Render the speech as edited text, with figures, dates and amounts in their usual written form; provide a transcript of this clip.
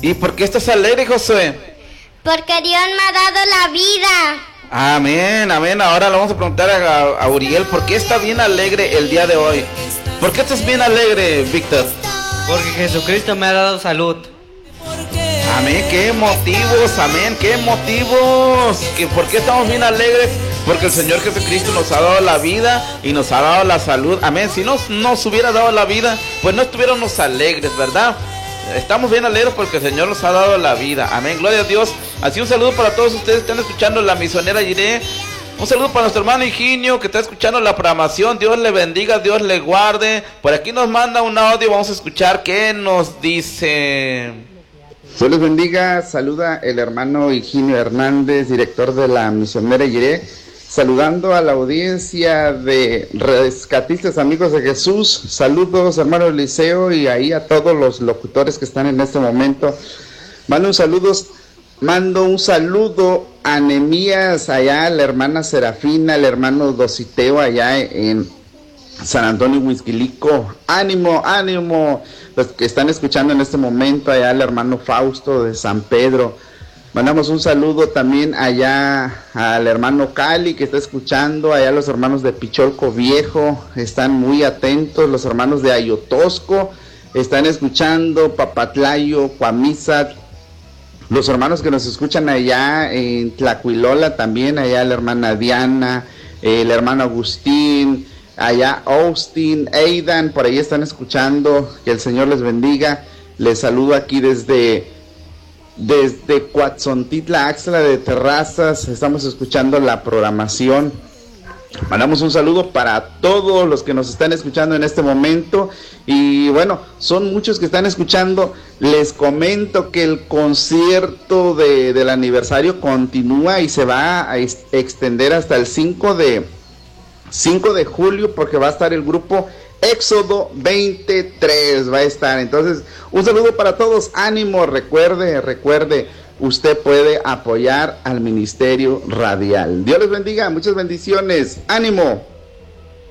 ¿Y por qué estás alegre, Josué? Porque Dios me ha dado la vida. Amén, amén. Ahora le vamos a preguntar a Uriel, ¿por qué está bien alegre el día de hoy? ¿Por qué estás bien alegre, Víctor? Porque Jesucristo me ha dado salud. Amén, qué motivos, amén, qué motivos. ¿Por qué estamos bien alegres? Porque el Señor Jesucristo nos ha dado la vida y nos ha dado la salud. Amén, si no nos hubiera dado la vida, pues no estuviéramos alegres, ¿verdad? Estamos bien alegres porque el Señor nos ha dado la vida. Amén, gloria a Dios. Así un saludo para todos ustedes que están escuchando La Misionera Jireh. Un saludo para nuestro hermano Higinio que está escuchando la programación. Dios le bendiga, Dios le guarde. Por aquí nos manda un audio, vamos a escuchar qué nos dice. Dios les bendiga, saluda el hermano Higinio Hernández, director de La Misionera Jireh, saludando a la audiencia de Rescatistas Amigos de Jesús. Saludos, hermano Eliseo, y ahí a todos los locutores que están en este momento. Mando un saludo a Nehemías, allá a la hermana Serafina, al hermano Dositeo allá en San Antonio Huizquilico. Ánimo, ánimo, los que están escuchando en este momento, allá al hermano Fausto de San Pedro. Mandamos un saludo también allá al hermano Cali que está escuchando, allá los hermanos de Picholco Viejo, están muy atentos, los hermanos de Ayotosco están escuchando, Papatlayo, Cuamizat, los hermanos que nos escuchan allá en Tlacuilola también, allá la hermana Diana, el hermano Agustín, allá Austin, Aidan, por ahí están escuchando, que el Señor les bendiga. Les saludo aquí desde Coatzontitla, Axtla de Terrazas, estamos escuchando la programación. Mandamos un saludo para todos los que nos están escuchando en este momento. Y bueno, son muchos que están escuchando. Les comento que el concierto del aniversario continúa y se va a extender hasta el 5 de julio, porque va a estar el grupo Éxodo 23, va a estar. Entonces, un saludo para todos, ánimo, recuerde, usted puede apoyar al Ministerio Radial. Dios les bendiga, muchas bendiciones, ánimo.